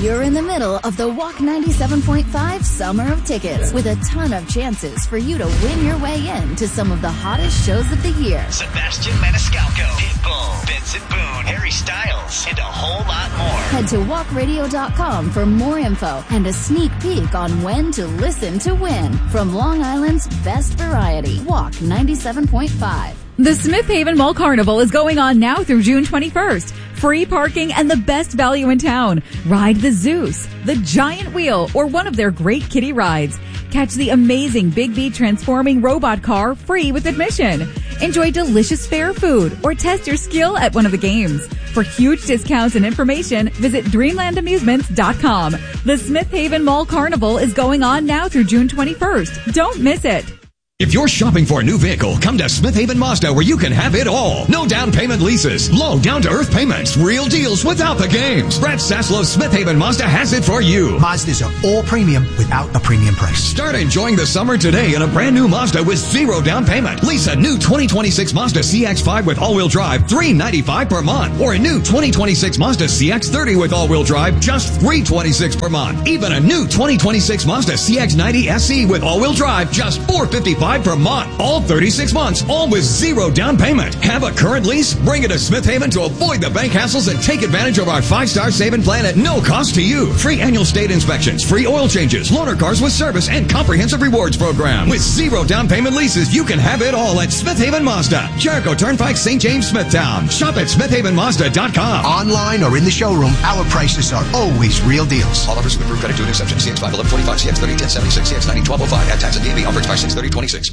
You're in the middle of the Walk 97.5 Summer of Tickets with a ton of chances for you to win your way in to some of the hottest shows of the year. Sebastian Maniscalco, Pitbull, Benson Boone, Harry Styles, and a whole lot more. Head to walkradio.com for more info and a sneak peek on when to listen to win from Long Island's best variety. Walk 97.5. The Smith Haven Mall Carnival is going on now through June 21st. Free parking and the best value in town. Ride the Zeus, the Giant Wheel, or one of their great kiddie rides. Catch the amazing Big B transforming robot car free with admission. Enjoy delicious fair food or test your skill at one of the games. For huge discounts and information, visit dreamlandamusements.com. The Smith Haven Mall Carnival is going on now through June 21st. Don't miss it. If you're shopping for a new vehicle, come to Smith Haven Mazda where you can have it all. No down payment leases, low down-to-earth payments, real deals without the games. Brad Saslow's Smith Haven Mazda has it for you. Mazdas are all premium without a premium price. Start enjoying the summer today in a brand new Mazda with zero down payment. Lease a new 2026 Mazda CX-5 with all-wheel drive, $395 per month. Or a new 2026 Mazda CX-30 with all-wheel drive, just $326 per month. Even a new 2026 Mazda CX-90 SE with all-wheel drive, just $455 per month. All 36 months, all with zero down payment. Have a current lease? Bring it to Smith Haven to avoid the bank hassles and take advantage of our 5-star saving plan at no cost to you. Free annual state inspections, free oil changes, loaner cars with service, and comprehensive rewards program. With zero down payment leases, you can have it all at Smith Haven Mazda, Jericho Turnpike, St. James, Smithtown. Shop at smithhavenmazda.com. Online or in the showroom, our prices are always real deals. All offers with approved credit to an exception. CX5 1145, CX30 1076, CX90 1205. Add tax and DMV. Offers by 63026.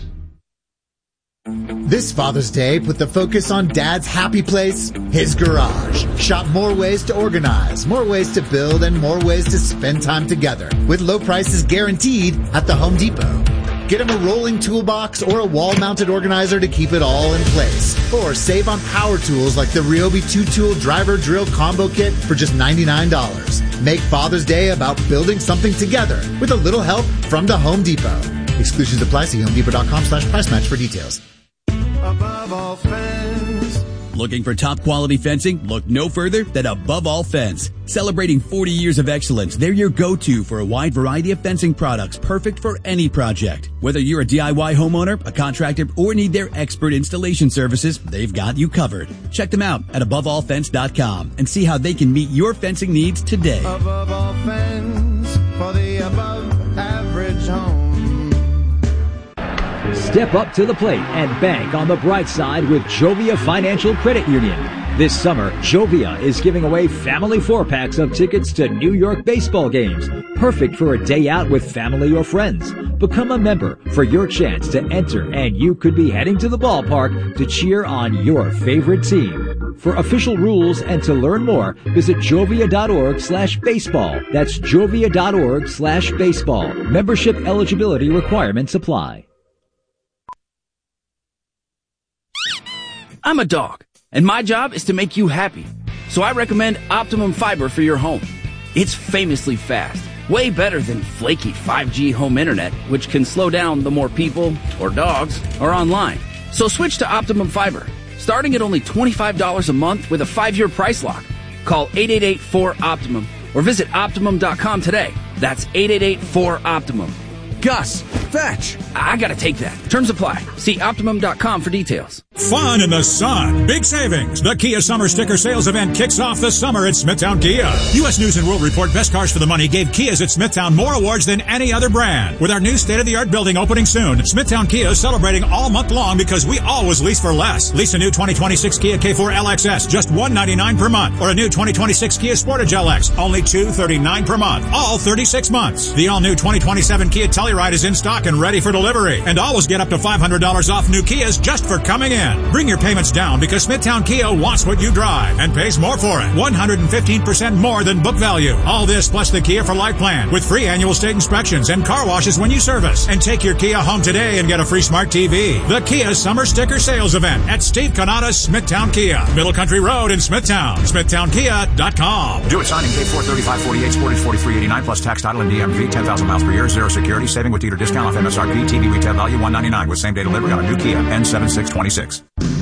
This Father's Day, put the focus on Dad's happy place, his garage. Shop more ways to organize, more ways to build, and more ways to spend time together. With low prices guaranteed at the Home Depot. Get him a rolling toolbox or a wall-mounted organizer to keep it all in place. Or save on power tools like the Ryobi 2-tool driver drill combo kit for just $99. Make Father's Day about building something together with a little help from the Home Depot. Exclusions apply. See HomeDepot.com/price match for details. Above All Fence. Looking for top quality fencing? Look no further than Above All Fence. Celebrating 40 years of excellence, they're your go-to for a wide variety of fencing products perfect for any project. Whether you're a DIY homeowner, a contractor, or need their expert installation services, they've got you covered. Check them out at AboveAllFence.com and see how they can meet your fencing needs today. Above All Fence for the above average home. Step up to the plate and bank on the bright side with Jovia Financial Credit Union. This summer, Jovia is giving away family 4-packs of tickets to New York baseball games. Perfect for a day out with family or friends. Become a member for your chance to enter, and you could be heading to the ballpark to cheer on your favorite team. For official rules and to learn more, visit jovia.org/baseball. That's jovia.org/baseball. Membership eligibility requirements apply. I'm a dog, and my job is to make you happy. So I recommend Optimum Fiber for your home. It's famously fast, way better than flaky 5G home internet, which can slow down the more people, or dogs, are online. So switch to Optimum Fiber, starting at only $25 a month with a 5-year price lock. Call 888-4-OPTIMUM or visit Optimum.com today. That's 888-4-OPTIMUM. Gus, fetch. I gotta take that. Terms apply. See Optimum.com for details. Fun in the sun. Big savings. The Kia Summer Sticker Sales Event kicks off the summer at Smithtown Kia. U.S. News & World Report Best Cars for the Money gave Kias at Smithtown more awards than any other brand. With our new state-of-the-art building opening soon, Smithtown Kia is celebrating all month long because we always lease for less. Lease a new 2026 Kia K4 LXS, just $199 per month. Or a new 2026 Kia Sportage LX, only $239 per month. All 36 months. The all-new 2027 Kia Telluride is in stock and ready for delivery. And always get up to $500 off new Kias just for coming in. Bring your payments down because Smithtown Kia wants what you drive and pays more for it. 115% more than book value. All this plus the Kia for Life plan with free annual state inspections and car washes when you service. And take your Kia home today and get a free smart TV. The Kia Summer Sticker Sales Event at Steve Canada's Smithtown Kia, Middle Country Road in Smithtown. SmithtownKia.com. Do it signing K4 3548, Sportage 4389 plus tax, title, and DMV. 10,000 miles per year, zero security, saving with dealer discount off MSRP, TV retail value $199 with same day delivery on a new Kia N7626.